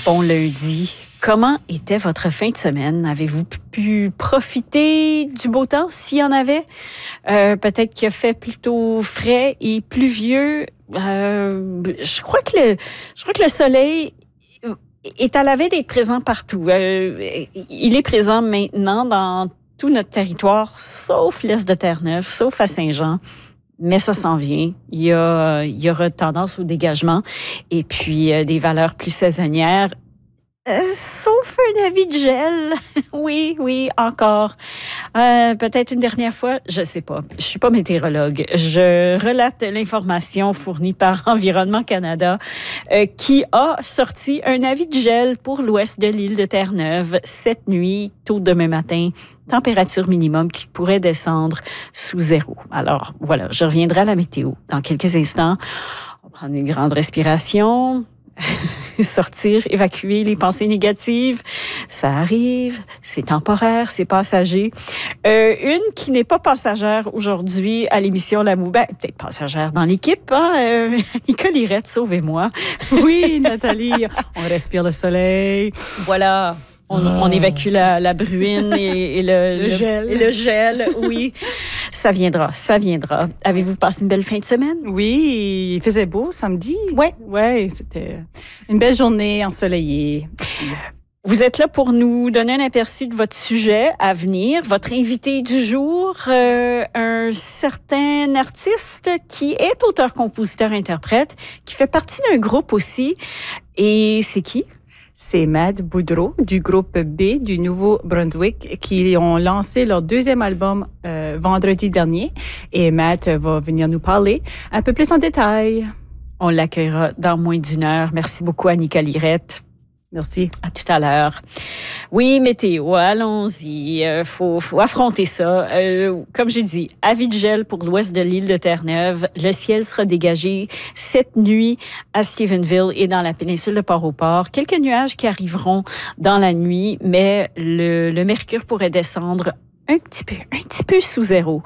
Bon lundi. Comment était votre fin de semaine? Avez-vous pu profiter du beau temps, s'il y en avait? Peut-être qu'il a fait plutôt frais et pluvieux. Je crois que le soleil est à la veille d'être présent partout. Il est présent maintenant dans tout notre territoire, sauf l'est de Terre-Neuve, sauf à Saint-Jean. Mais ça s'en vient. Il y aura tendance au dégagement et puis des valeurs plus saisonnières. Sauf un avis de gel. Oui, encore. Peut-être une dernière fois, je sais pas. Je suis pas météorologue. Je relate l'information fournie par Environnement Canada qui a sorti un avis de gel pour l'ouest de l'île de Terre-Neuve cette nuit, tôt demain matin. Température minimum qui pourrait descendre sous 0. Alors, voilà, je reviendrai à la météo dans quelques instants. On va prendre une grande respiration. Sortir, évacuer les pensées négatives. Ça arrive, c'est temporaire, c'est passager. Une qui n'est pas passagère aujourd'hui à l'émission La Mou... peut-être passagère dans l'équipe, hein? Nicole Irette, sauvez-moi. Oui, Nathalie, on respire le soleil. Voilà. On évacue la bruine et le gel. Et le gel, oui. Ça viendra. Avez-vous passé une belle fin de semaine? Oui, il faisait beau samedi. Ouais, c'était une belle journée ensoleillée. Vous êtes là pour nous donner un aperçu de votre sujet à venir. Votre invité du jour, un certain artiste qui est auteur, compositeur, interprète, qui fait partie d'un groupe aussi. Et c'est qui? C'est Matt Boudreau du groupe B du Nouveau-Brunswick qui ont lancé leur deuxième album vendredi dernier. Et Matt va venir nous parler un peu plus en détail. On l'accueillera dans moins d'une heure. Merci beaucoup à Nicole Irette. Merci. À tout à l'heure. Oui, météo, allons-y. Faut affronter ça. Comme j'ai dit, avis de gel pour l'ouest de l'île de Terre-Neuve. Le ciel sera dégagé cette nuit à Stephenville et dans la péninsule de Port-au-Port. Quelques nuages qui arriveront dans la nuit, mais le mercure pourrait descendre un petit peu sous 0.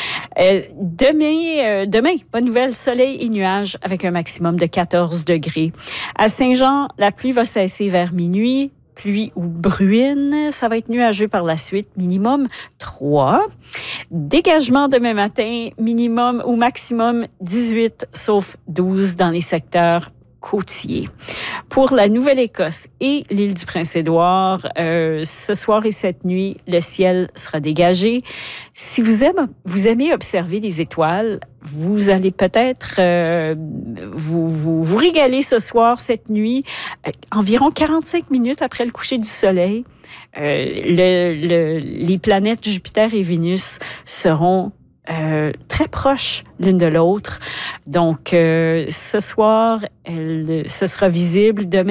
Demain, bonne nouvelle, soleil et nuages avec un maximum de 14 degrés. À Saint-Jean, la pluie va cesser vers minuit. Pluie ou bruine, ça va être nuageux par la suite, minimum 3. Dégagement demain matin, minimum ou maximum 18, sauf 12 dans les secteurs côtiers. Pour la Nouvelle-Écosse et l'île du Prince-Édouard, ce soir et cette nuit, le ciel sera dégagé. Si vous aimez observer les étoiles, vous allez peut-être vous régaler ce soir, cette nuit, environ 45 minutes après le coucher du soleil. Les planètes Jupiter et Vénus seront très proches l'une de l'autre. Donc, ce soir, ce sera visible. Demain,